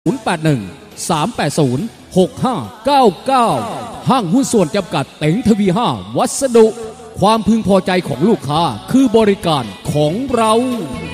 081-380-6599 ห้างหุ้นส่วนจำกัดเต็งทวี5วัสดุความพึงพอใจของลูกค้าคือบริการของเรา